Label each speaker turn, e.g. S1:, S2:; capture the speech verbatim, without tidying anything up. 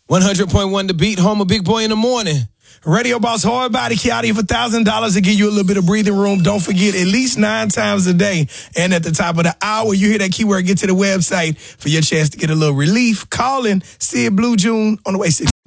S1: one hundred point one The Beat, home of Big Boy in the Morning.
S2: Radio Boss Hard Body Kiati for one thousand dollars to give you a little bit of breathing room. Don't forget, at least nine times a day. And at the top of the hour, you hear that keyword, get to the website for your chance to get a little relief. Call in Sid Blue June on the way six.